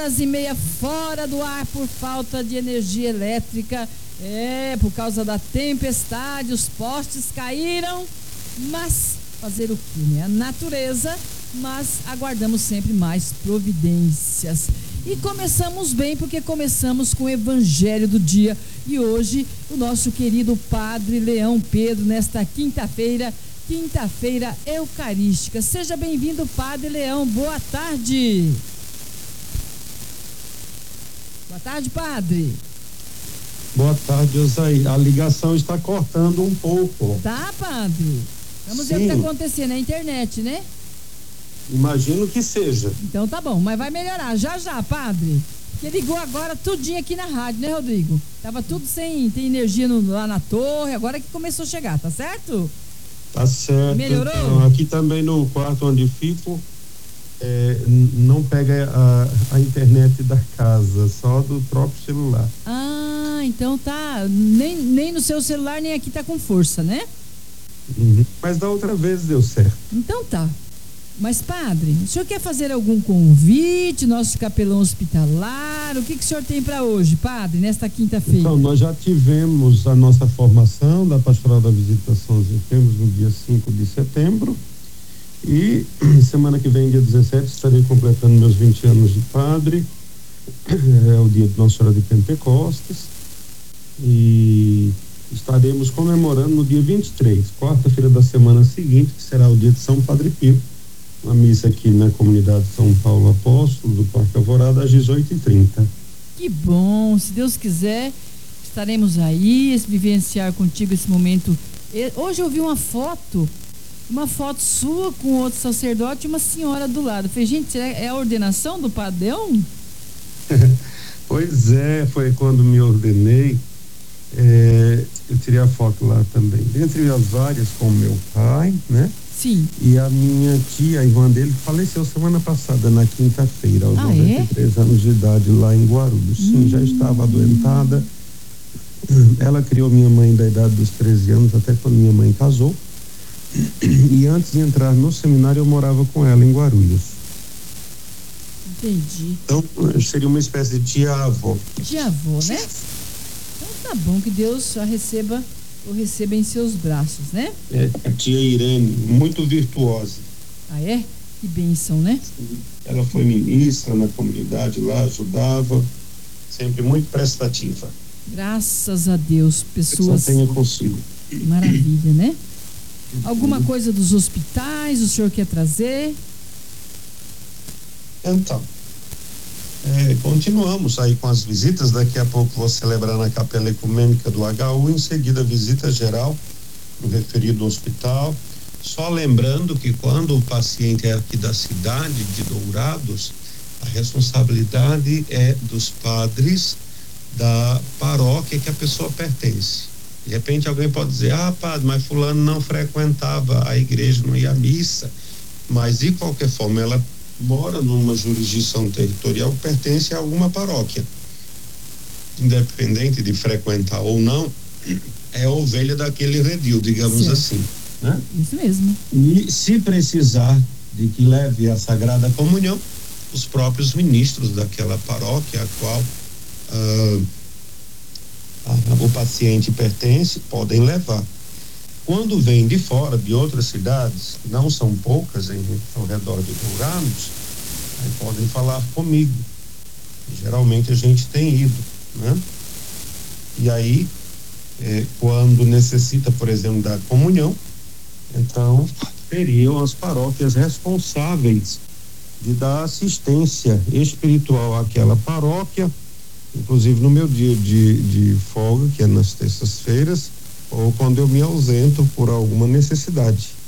2h30 fora do ar por falta de energia elétrica. Por causa da tempestade, os postes caíram, mas fazer o que, né? A natureza, mas aguardamos sempre mais providências. E começamos bem, porque começamos com o Evangelho do dia. E hoje, o nosso querido Padre Leão Pedro, nesta quinta-feira eucarística. Seja bem-vindo, Padre Leão. Boa tarde. Boa tarde, Padre. Boa tarde, Osaí. A ligação está cortando um pouco. Tá, Padre? Vamos ver o que está acontecendo na internet, né? Imagino que seja. Então tá bom, mas vai melhorar já, Padre. Porque ligou agora tudinho aqui na rádio, né, Rodrigo? Tava tudo sem energia lá na torre, agora que começou a chegar, tá certo? Tá certo. Melhorou? Então, aqui também no quarto onde fico, não pega a internet da casa, só do próprio celular. Ah, então tá. Nem no seu celular, nem aqui tá com força, né? Uhum. Mas da outra vez deu certo. Então tá. Mas, Padre, o senhor quer fazer algum convite, nosso capelão hospitalar? O que o senhor tem para hoje, Padre, nesta quinta-feira? Então, nós já tivemos a nossa formação da Pastoral da Visitação, temos no dia 5 de setembro, e semana que vem, dia 17, estarei completando meus 20 anos de padre. É o dia de Nossa Senhora de Pentecostes, e estaremos comemorando no dia 23, quarta-feira da semana seguinte, que será o dia de São Padre Pio, uma missa aqui na comunidade São Paulo Apóstolo, do Parque Alvorada, às 18h30. Que bom, se Deus quiser, estaremos aí, vivenciar contigo esse momento. Hoje eu vi uma foto sua com outro sacerdote e uma senhora do lado. Eu falei, gente, é a ordenação do Padre Leão? Pois é, foi quando me ordenei. Eu tirei a foto lá também, dentre as várias, com meu pai, né? Sim. E a minha tia, a irmã dele, faleceu semana passada, na quinta-feira, aos 93 anos de idade, lá em Guarulhos. Sim, já estava adoentada. Ela criou minha mãe da idade dos 13 anos, até quando minha mãe casou. E antes de entrar no seminário, eu morava com ela em Guarulhos. Entendi. Então, seria uma espécie de tia-avó. Tia-avó, né? Então tá bom, que Deus a receba em seus braços, né? A tia Irene, muito virtuosa. Ah, é? Que bênção, né? Ela foi ministra na comunidade lá, ajudava, sempre muito prestativa. Graças a Deus, pessoas. Só tenha consigo. Maravilha, né? Alguma coisa dos hospitais o senhor quer trazer? Então, continuamos aí com as visitas. Daqui a pouco vou celebrar na Capela Ecumênica do HU, em seguida a visita geral no referido hospital. Só lembrando que quando o paciente é aqui da cidade de Dourados, a responsabilidade é dos padres da paróquia que a pessoa pertence. De repente alguém pode dizer, padre, mas fulano não frequentava a igreja, não ia à missa, mas de qualquer forma ela mora numa jurisdição territorial que pertence a alguma paróquia, independente de frequentar ou não, é ovelha daquele redil, digamos assim, né? Isso mesmo. E se precisar de que leve a Sagrada Comunhão, os próprios ministros daquela paróquia a qual o paciente pertence podem levar. Quando vem de fora, de outras cidades, que não são poucas ao redor de Dourados, aí podem falar comigo. Geralmente a gente tem ido, né? E aí, quando necessita, por exemplo, da comunhão, então seriam as paróquias responsáveis de dar assistência espiritual àquela paróquia, inclusive no meu dia de folga, que é nas terças-feiras, ou quando eu me ausento por alguma necessidade.